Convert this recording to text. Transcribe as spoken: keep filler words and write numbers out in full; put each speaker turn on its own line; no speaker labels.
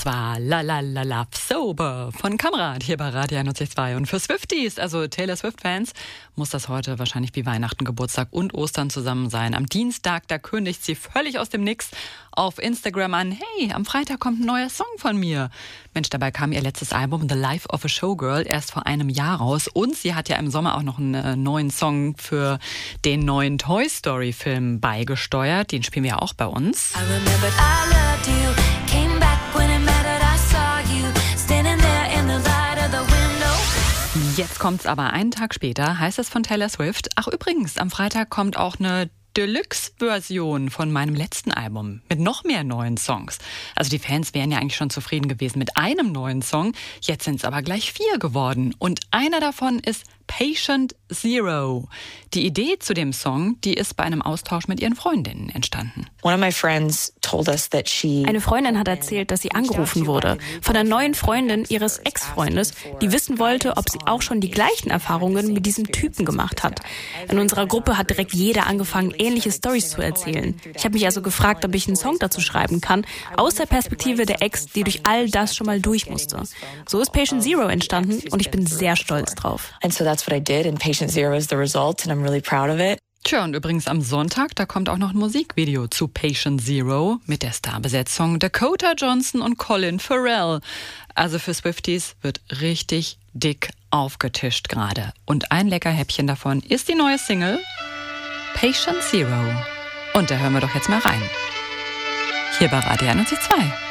Das war La La La Love Sober von Kamerad hier bei Radio einundneunzig Komma zwei. Und für Swifties, also Taylor Swift-Fans, muss das heute wahrscheinlich wie Weihnachten, Geburtstag und Ostern zusammen sein. Am Dienstag, da kündigt sie völlig aus dem Nix auf Instagram an: Hey, am Freitag kommt ein neuer Song von mir. Mensch, dabei kam ihr letztes Album The Life of a Showgirl erst vor einem Jahr raus. Und sie hat ja im Sommer auch noch einen äh, neuen Song für den neuen Toy Story-Film beigesteuert. Den spielen wir ja auch bei uns.
I remembered I loved you, came back when it mattered, I saw you, standing there in the light of the window.
Jetzt kommt's aber einen Tag später, heißt es von Taylor Swift: Ach übrigens, am Freitag kommt auch eine Deluxe-Version von meinem letzten Album mit noch mehr neuen Songs. Also die Fans wären ja eigentlich schon zufrieden gewesen mit einem neuen Song. Jetzt sind es aber gleich vier geworden. Und einer davon ist Patient Zero. Die Idee zu dem Song, die ist bei einem Austausch mit ihren Freundinnen entstanden.
Eine Freundin hat erzählt, dass sie angerufen wurde von einer neuen Freundin ihres Ex-Freundes, die wissen wollte, ob sie auch schon die gleichen Erfahrungen mit diesem Typen gemacht hat. In unserer Gruppe hat direkt jeder angefangen, ähnliche Storys zu erzählen. Ich habe mich also gefragt, ob ich einen Song dazu schreiben kann, aus der Perspektive der Ex, die durch all das schon mal durch musste. So ist Patient Zero entstanden und ich bin sehr stolz drauf.
And so that's what I did, and Patient Zero is the result, and I'm really proud of it.
Tja, und übrigens am Sonntag, da kommt auch noch ein Musikvideo zu Patient Zero mit der Starbesetzung Dakota Johnson und Colin Farrell. Also für Swifties wird richtig dick aufgetischt gerade. Und ein lecker Häppchen davon ist die neue Single Patient Zero. Und da hören wir doch jetzt mal rein. Hier bei Radio einundneunzig Komma zwei.